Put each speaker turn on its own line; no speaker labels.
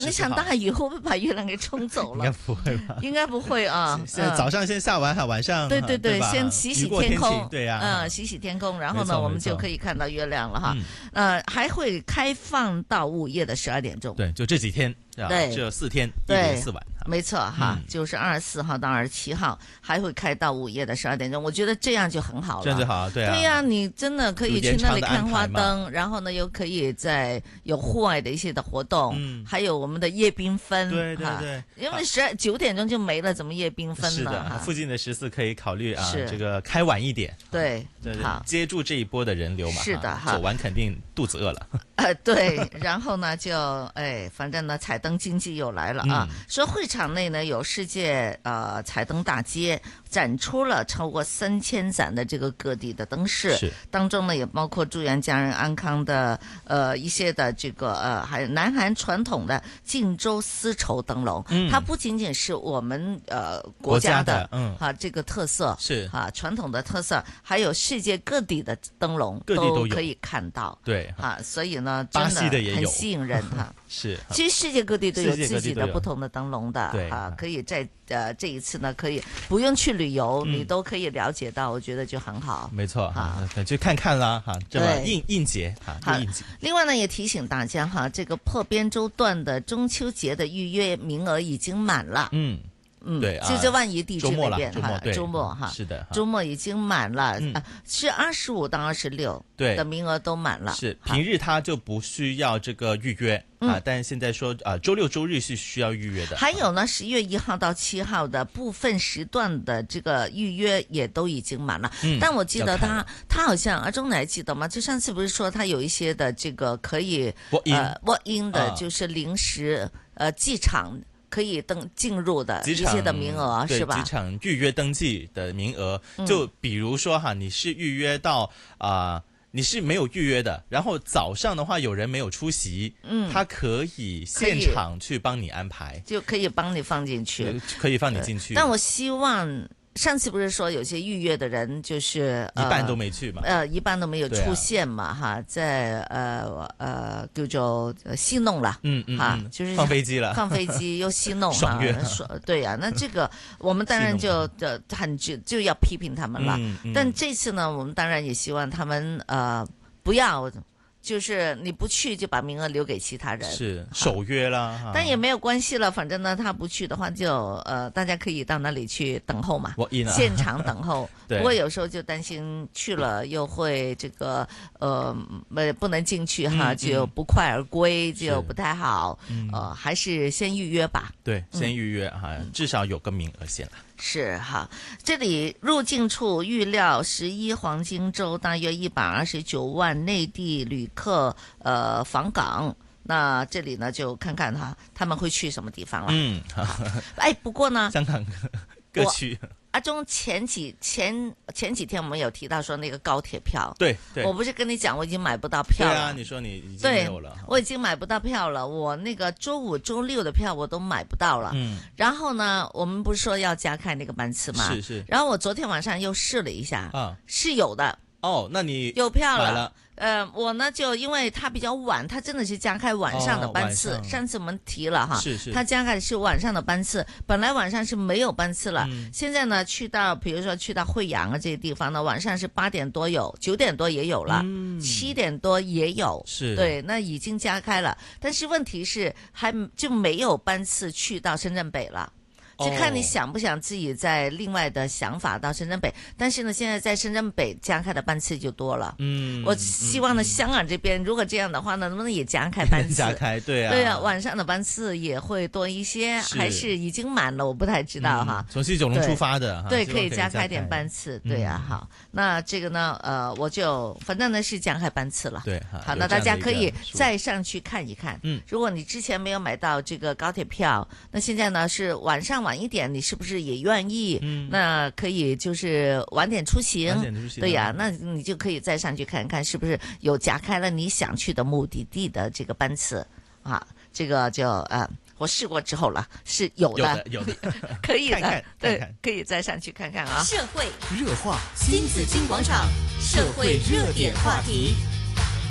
那场大雨会不会把月亮给冲走了？
应该不会吧？
应该不会啊。
现在早上先下完哈，晚上
对，先洗洗天空，
对呀，
洗洗天空，然后呢，我们就可以看到月亮了哈。还会开放到午夜的12点钟。
对，就这几天，
对，
这4天1连4晚。
没错哈，就是24号到27号还会开到午夜的12点钟，我觉得这样就很好了。
这样就好，对啊。
对呀，你真的可以去那里看花灯，然后呢又可以在有户外的一些的活动，还有我们的夜缤纷。
对，
因为9点钟就没了，怎么夜缤纷呢？
是的，附近的14可以考虑这个开晚一点。
对，好，
接住这一波的人流嘛。
是的哈，
走完肯定肚子饿了。
对，然后呢就反正呢彩灯经济又来了啊。说会场内呢有世界彩灯大街，展出了超过3000盏的这个各地的灯饰，当中呢也包括祝愿家人安康的一些的这个还有南韩传统的晋州丝绸灯笼，它不仅仅是我们国家的这个特色，
是
传统的特色，还有世界各地的灯笼都可以看到。
对
所以呢
巴西的也有，
很吸引人哈。
是，
其实世界各地都有自己的不同的灯笼的，
对
可以在这一次呢，可以不用去旅游，你都可以了解到，我觉得就很好。
没错去看看啦这么应节应节。
另外呢，也提醒大家这个破边州段的中秋节的预约名额已经满了。
对，
就在万宜地区那边
周末
是的，周末已经满了，是25到26的名额都满了。
是平日它就不需要这个预约但是现在说周六周日是需要预约的。
还有呢，10月1号到7号的部分时段的这个预约也都已经满了。但我记得他好像阿忠，你还记得吗？就上次不是说他有一些的这个可以walk in 的，就是临时机场可以进入的一些的名额，是吧？
机场预约登记的名额，就比如说你是预约到你是没有预约的，然后早上的话有人没有出席，他可以现场去帮你安排，
就可以帮你放进去，
可以放你进去。
但我希望。上次不是说有些预约的人就是
一半都没去嘛？
一半都没有出现嘛？在叫做戏弄了，就是
放飞机了，
放飞机又戏弄
爽约，
对呀，那这个我们当然就要批评他们了。但这次呢，我们当然也希望他们不要。就是你不去就把名额留给其他人，
是首约啦，
但也没有关系了，反正呢他不去的话就大家可以到那里去等候嘛，现场等候。不过有时候就担心去了又会这个不能进去就不快而归，就不太好。还是先预约吧。
对，先预约至少有个名额先了。
是哈，这里入境处预料11黄金周大约129万内地旅客访港，那这里呢就看看他们会去什么地方了。不过呢，
香港各区。
阿忠前几天我们有提到说那个高铁票，
对，
我不是跟你讲我已经买不到票了。
对啊，你说你已经没有了。
我已经买不到票了，我那个周5、周6的票我都买不到了。然后呢，我们不是说要加开那个班次吗？
是。
然后我昨天晚上又试了一下，是有的。
那你
有票了。我呢就因为它比较晚，它真的是加开晚上的班次。上次我们提了
是
它加开的是晚上的班次，本来晚上是没有班次了。现在呢比如说去到惠阳这些地方呢，晚上是8点多有，9点多也有了，7点多也有。
是，
对，那已经加开了，但是问题是就没有班次去到深圳北了。就看你想不想自己在另外的想法到深圳北，但是呢，现在在深圳北加开的班次就多了。我希望呢，香港这边如果这样的话呢，能不能也加开班次？
加开，对啊，
晚上的班次也会多一些，还是已经满了？我不太知道哈。
从西九龙出发的，
对，可以加开点班次，对啊，好，那这个呢，我就反正呢是加开班次了，
对，
好，那大家可以再上去看一看。如果你之前没有买到这个高铁票，那现在呢是晚上晚一点，你是不是也愿意？那可以就是晚点出行，对呀，那你就可以再上去看看是不是有加开了你想去的目的地的这个班次啊。这个就我试过之后了，是有的，可以的，
看
对，可以再上去看看啊。
社会热话，新紫金广场，社会热点话题。